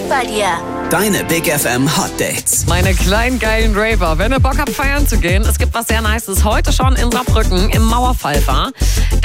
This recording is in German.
geht bei dir? Deine Big FM Hot Dates. Meine kleinen geilen Raver, wenn ihr Bock habt, feiern zu gehen, es gibt was sehr Nices heute schon in Saarbrücken im Mauerpfeifer.